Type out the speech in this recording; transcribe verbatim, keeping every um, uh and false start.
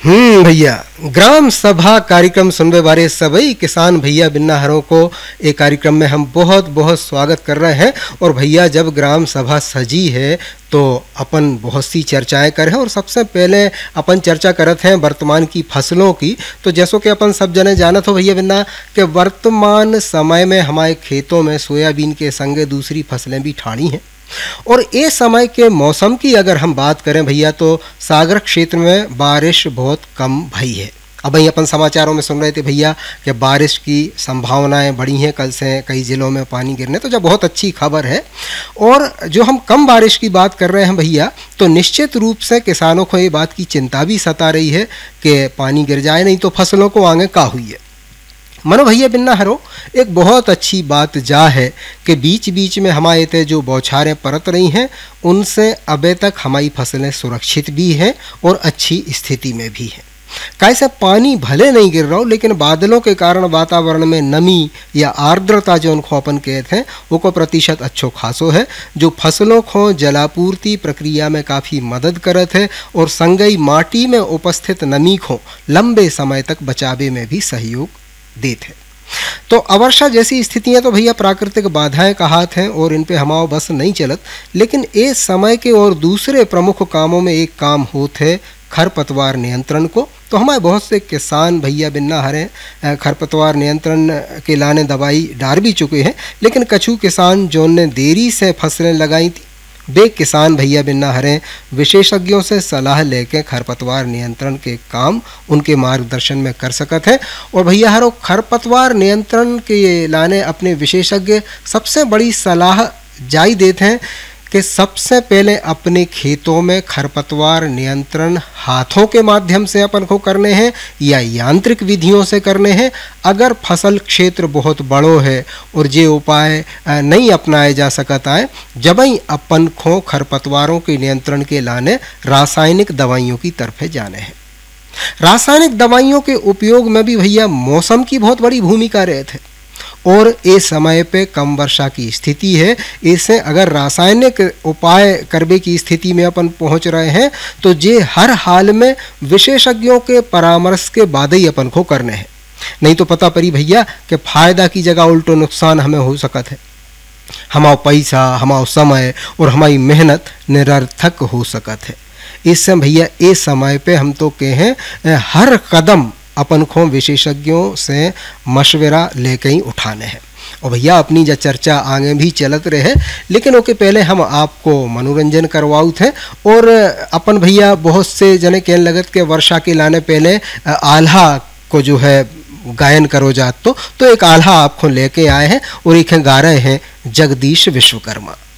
हम्म भैया, ग्राम सभा कार्यक्रम सुनने वाले सभी किसान भैया बिन्ना हरों को एक कार्यक्रम में हम बहुत बहुत स्वागत कर रहे हैं। और भैया, जब ग्राम सभा सजी है तो अपन बहुत सी चर्चाएं कर रहे हैं और सबसे पहले अपन चर्चा करते हैं वर्तमान की फसलों की। तो जैसो कि अपन सब जने जानत हो भैया बिन्ना कि वर्तमान समय में हमारे खेतों में सोयाबीन के संगे दूसरी फसलें भी ठाड़ी हैं। और इस समय के मौसम की अगर हम बात करें भैया तो सागर क्षेत्र में बारिश बहुत कम भई है। अब वहीं अपन समाचारों में सुन रहे थे भैया कि बारिश की संभावनाएं बढ़ी हैं, कल से कई ज़िलों में पानी गिरने, तो जब बहुत अच्छी खबर है। और जो हम कम बारिश की बात कर रहे हैं भैया, तो निश्चित रूप से किसानों को ये बात की चिंता भी सता रही है कि पानी गिर जाए नहीं तो फसलों को आगे का हुई है। मनो भैया बिन्ना हरो, एक बहुत अच्छी बात जा है कि बीच बीच में हमारे ते जो बौछारें परत रही हैं उनसे अबे तक हमारी फसलें सुरक्षित भी हैं और अच्छी स्थिति में भी हैं। कैसे पानी भले नहीं गिर रहा हो, लेकिन बादलों के कारण वातावरण में नमी या आर्द्रता जो उनको अपन कहते हैं वो को प्रतिशत अच्छो खासो है, जो फसलों को जलापूर्ति प्रक्रिया में काफ़ी मदद करत है और संगई माटी में उपस्थित नमी को लंबे समय तक बचावे में भी सहयोग देते हैं। तो अवर्षा जैसी स्थितियां तो भैया प्राकृतिक बाधाएं कहात हैं और इन पे हमाओ बस नहीं चलत, लेकिन इस समय के और दूसरे प्रमुख कामों में एक काम होते है खरपतवार नियंत्रण को। तो हमारे बहुत से किसान भैया बिन्ना हरे खरपतवार नियंत्रण के लाने दवाई डाल भी चुके हैं, लेकिन कछु किसान जो ने देरी से फसलें लगाई थी वे किसान भैया बिन्ना हरे विशेषज्ञों से सलाह लेके खरपतवार नियंत्रण के काम उनके मार्गदर्शन में कर सकत है। और भैया हरो खरपतवार नियंत्रण के लाने अपने विशेषज्ञ सबसे बड़ी सलाह जारी देते हैं कि सबसे पहले अपने खेतों में खरपतवार नियंत्रण हाथों के माध्यम से अपन को करने हैं या यांत्रिक विधियों से करने हैं। अगर फसल क्षेत्र बहुत बड़ो है और ये उपाय नहीं अपनाए जा सकता है, जब ही अपन को खरपतवारों के नियंत्रण के लाने रासायनिक दवाइयों की तरफ जाने हैं। रासायनिक दवाइयों के उपयोग में भी भैया मौसम की बहुत बड़ी भूमिका रहती है और इस समय पे कम वर्षा की स्थिति है। इससे अगर रासायनिक उपाय करने की स्थिति में अपन पहुंच रहे हैं तो ये हर हाल में विशेषज्ञों के परामर्श के बाद ही अपन को करने हैं, नहीं तो पता पड़ी भैया कि फायदा की जगह उल्टो नुकसान हमें हो सकता है। हमारा पैसा, हमारा समय और हमारी मेहनत निरर्थक हो सकता है। इससे भैया इस समय पे हम तो कहें हर कदम अपन को विशेषज्ञों से मशवरा लेके ही उठाने हैं। और भैया अपनी जो चर्चा आगे भी चलत रहे, लेकिन ओके पहले हम आपको मनोरंजन करवाऊ थे। और अपन भैया बहुत से जने कहने लगत के वर्षा के लाने पहले आल्हा को जो है गायन करो जात तो तो एक आल्हा आपको लेके आए हैं और एक गा रहे हैं जगदीश विश्वकर्मा।